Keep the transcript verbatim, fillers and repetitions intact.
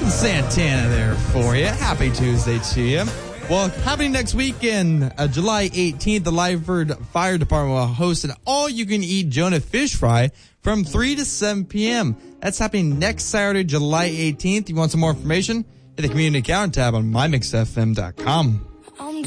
Santana there for you. Happy Tuesday to you. Well, happening next weekend, uh, July eighteenth, the Lyford Fire Department will host an all-you-can-eat Jonah fish fry from three to seven p.m. That's happening next Saturday, July eighteenth. You want some more information? Hit the Community Calendar tab on my mix f m dot com.